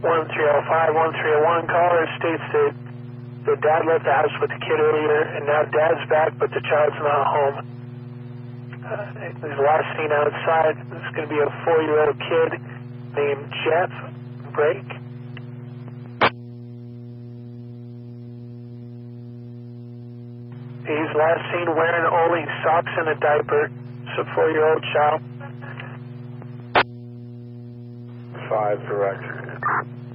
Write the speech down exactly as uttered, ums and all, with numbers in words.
one three oh five, one three oh one, caller states that the dad left the house with the kid earlier, and now dad's back, but the child's not home. Uh, he's last seen outside. This is going to be a four-year-old kid named Jeff Brake. He's last seen wearing only socks and a diaper. It's a four-year-old child. Five direct.